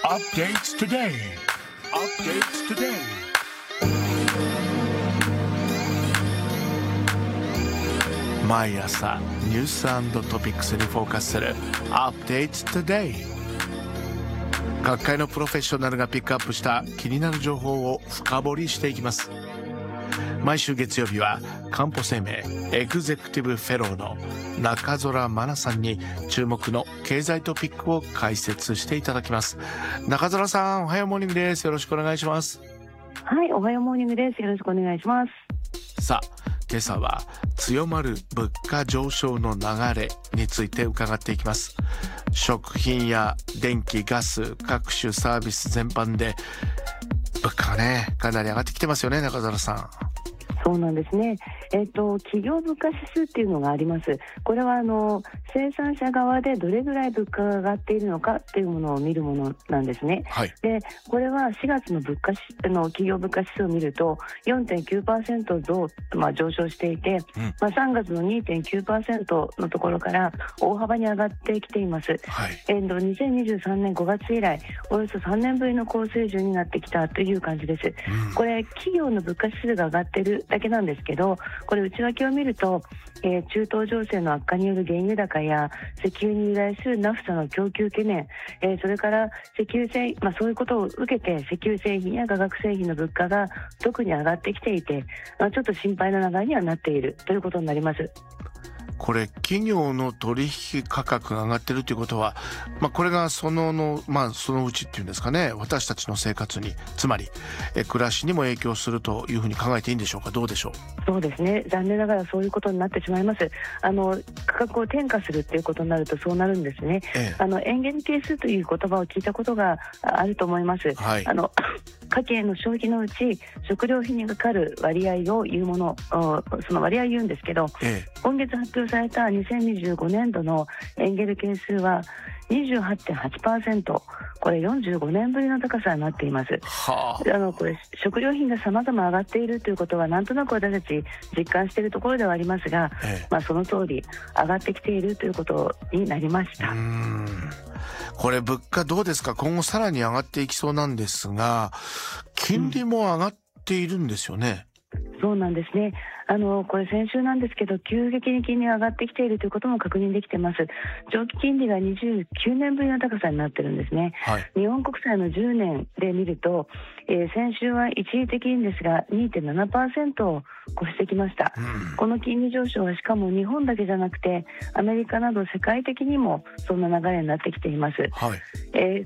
Updates today. Updates today. 毎朝ニュース&トピックスにフォーカスする Updates today。 各界のプロフェッショナルがピックアップした気になる情報を深掘りしていきます。毎週月曜日はかんぽ生命エグゼクティブフェローの中空真奈さんに注目の経済トピックを解説していただきます。中空さん、おはようモーニングです。よろしくお願いします。 はい、おはようモーニングです。よろしくお願いします。 さあ、今朝は強まる物価上昇の流れについて伺っていきます。食品や電気ガス各種サービス全般で物価がねかなり上がってきてますよね、中澤さん。 そうなんですね。企業物価指数っていうのがあります。これは生産者側でどれぐらい物価が上がっているのかっていうものを見るものなんですね。 はい、でこれは4月の企業物価指数を見ると 4.9% 上昇していて、3月の 2.9% のところから大幅に上がってきています。 はい、 2023年5月以来およそ3年ぶりの高水準になってきたという感じです。これ企業の物価指数が上がっているだけなんですけど、これ内訳を見ると、中東情勢の悪化による原油高や石油に由来するナフサの供給懸念、それからそういうことを受けて石油製品や化学製品の物価が特に上がってきていて、ちょっと心配な流れにはなっているということになります。 これ企業の取引価格が上がってるということは、これがそのうちっていうんですかね、私たちの生活に、つまり暮らしにも影響するというふうに考えていいんでしょうか。どうでしょう。 そうですね、残念ながらそういうことになってしまいます。価格を転嫁するっていうことになるとそうなるんですね。エンゲル係数という言葉を聞いたことがあると思います。はい、家計の消費のうち食料品にかかる割合を言うもの、その割合を言うんですけど、今月発表された2025年度のエンゲル係数は 28.8%、 これ45年ぶりの高さになっています。これ食料品が様々上がっているということはなんとなく私たち実感しているところではありますが、その通り上がってきているということになりました。 これ物価どうですか。今後さらに上がっていきそうなんですが、金利も上がっているんですよね。 そうなんですね。これ先週なんですけど、急激に金利が上がってきているということも確認できています。長期金利が29年ぶりの高さになってるんですね。はい、日本国債の10年で見ると、先週は一時的にですが 2.7% を越してきました。この金利上昇はしかも日本だけじゃなくてアメリカなど世界的にもそんな流れになってきています。はい、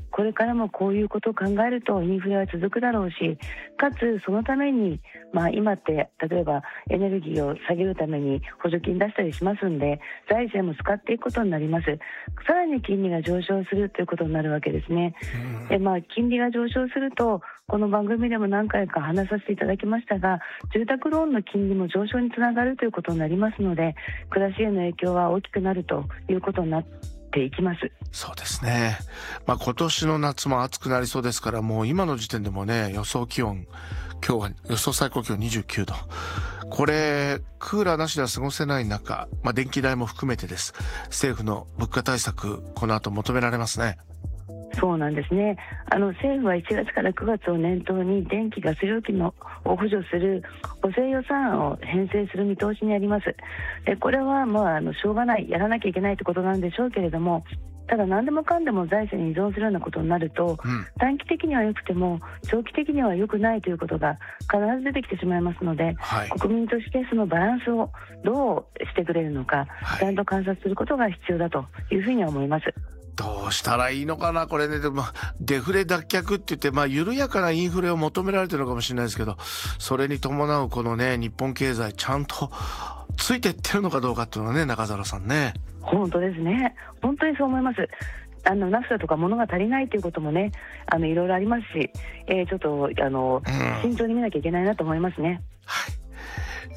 これからもこういうことを考えるとインフレは続くだろうし、かつそのために、今って例えばエネルギーを下げるために補助金出したりしますんで、財政も使っていくことになります。さらに金利が上昇するということになるわけですね。金利が上昇すると、この番組でも何回か話させていただきましたが、住宅ローンの金利も上昇につながるということになりますので、暮らしへの影響は大きくなるということになっていきます。 そうですね。今年の夏も暑くなりそうですから、もう今の時点でもね、予想気温、今日は予想最高気温29度。これクーラーなしでは過ごせない中、電気代も含めてです。政府の物価対策、この後求められますね。 そうなんですね。政府は1月から9月を念頭に電気ガス料金を補助する補正予算案を編成する見通しにあります。これはしょうがない、やらなきゃいけないということなんでしょうけれども、ただ何でもかんでも財政に依存するようなことになると、短期的には良くても長期的には良くないということが必ず出てきてしまいますので、国民としてそのバランスをどうしてくれるのか、ちゃんと観察することが必要だというふうには思います。 どうしたらいいのかな、これね。でもデフレ脱却って言って、緩やかなインフレを求められてるのかもしれないですけど、それに伴うこのね、日本経済ちゃんとついていってるのかどうかっていうのはね、中澤さんね。 本当ですね。本当にそう思います。ナフサとか物が足りないということもね、いろいろありますし、ちょっと慎重に見なきゃいけないなと思いますね。 はい、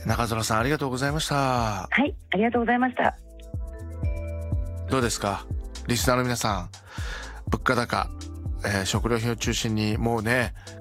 中澤さんありがとうございました。 はい、ありがとうございました。 どうですか、リスナーの皆さん。物価高、食料品を中心にもうね